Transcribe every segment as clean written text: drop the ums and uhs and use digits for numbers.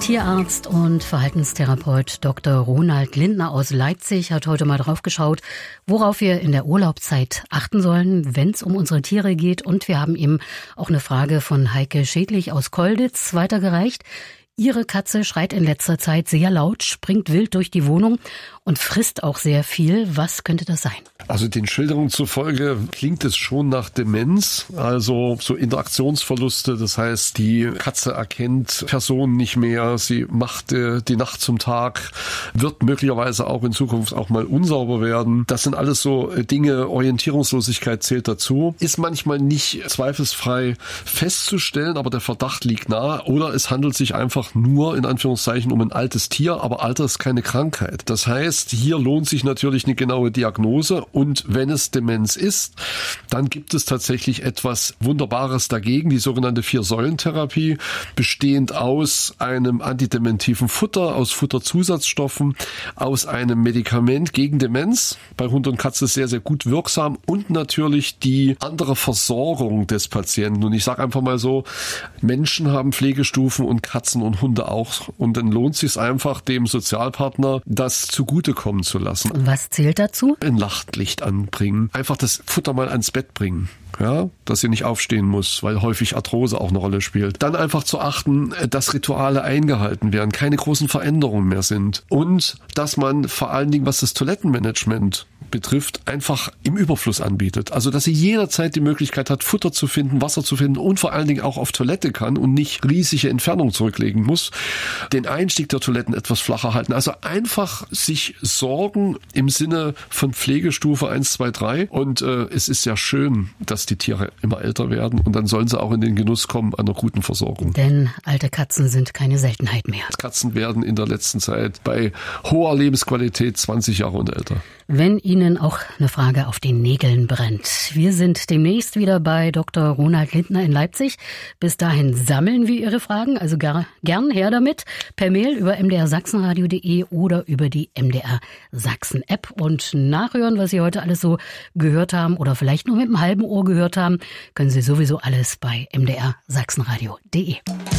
Tierarzt und Verhaltenstherapeut Dr. Ronald Lindner aus Leipzig hat heute mal drauf geschaut, worauf wir in der Urlaubszeit achten sollen, wenn es um unsere Tiere geht. Und wir haben ihm auch eine Frage von Heike Schädlich aus Kolditz weitergereicht. Ihre Katze schreit in letzter Zeit sehr laut, springt wild durch die Wohnung und frisst auch sehr viel. Was könnte das sein? Also den Schilderungen zufolge klingt es schon nach Demenz, also so Interaktionsverluste. Das heißt, die Katze erkennt Personen nicht mehr, sie macht die Nacht zum Tag, wird möglicherweise auch in Zukunft auch mal unsauber werden. Das sind alles so Dinge, Orientierungslosigkeit zählt dazu. Ist manchmal nicht zweifelsfrei festzustellen, aber der Verdacht liegt nahe. Oder es handelt sich einfach nur, in Anführungszeichen, um ein altes Tier, aber Alter ist keine Krankheit. Das heißt, hier lohnt sich natürlich eine genaue Diagnose. Und wenn es Demenz ist, dann gibt es tatsächlich etwas Wunderbares dagegen, die sogenannte 4-Säulen-Therapie, bestehend aus einem antidementiven Futter, aus Futterzusatzstoffen, aus einem Medikament gegen Demenz, bei Hund und Katze sehr, sehr gut wirksam, und natürlich die andere Versorgung des Patienten. Und ich sage einfach mal so, Menschen haben Pflegestufen und Katzen und Hunde auch. Und dann lohnt es sich einfach, dem Sozialpartner das zugutekommen zu lassen. Und was zählt dazu? Ein Nachtlicht anbringen. Einfach das Futter mal ans Bett bringen. Ja, dass sie nicht aufstehen muss, weil häufig Arthrose auch eine Rolle spielt. Dann einfach zu achten, dass Rituale eingehalten werden, keine großen Veränderungen mehr sind. Und dass man vor allen Dingen, was das Toilettenmanagement betrifft, einfach im Überfluss anbietet. Also, dass sie jederzeit die Möglichkeit hat, Futter zu finden, Wasser zu finden und vor allen Dingen auch auf Toilette kann und nicht riesige Entfernungen zurücklegen muss. Den Einstieg der Toiletten etwas flacher halten. Also einfach sich sorgen im Sinne von Pflegestufe 1, 2, 3. Und es ist ja schön, dass die Tiere immer älter werden und dann sollen sie auch in den Genuss kommen einer guten Versorgung. Denn alte Katzen sind keine Seltenheit mehr. Katzen werden in der letzten Zeit bei hoher Lebensqualität 20 Jahre und älter. Wenn Ihnen auch eine Frage auf den Nägeln brennt. Wir sind demnächst wieder bei Dr. Ronald Lindner in Leipzig. Bis dahin sammeln wir Ihre Fragen, also gern her damit, per Mail über mdrsachsenradio.de oder über die MDR Sachsen App. Und nachhören, was Sie heute alles so gehört haben oder vielleicht nur mit einem halben Ohr gehört haben, können Sie sowieso alles bei mdrsachsenradio.de.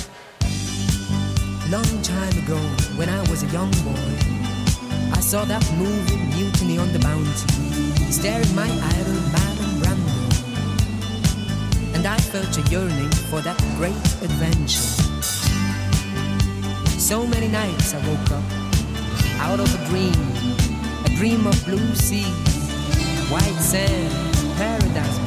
Long time ago, when I was a young boy, I saw that movie Mutiny on the Bounty, staring my idol Marlon Brando, and I felt a yearning for that great adventure. So many nights I woke up out of a dream of blue sea, white sand, paradise.